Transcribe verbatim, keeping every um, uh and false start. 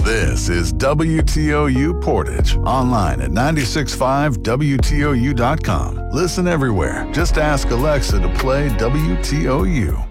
This is W T O U Portage, online at nine six five W T O U dot com. Listen everywhere. Just ask Alexa to play W T O U.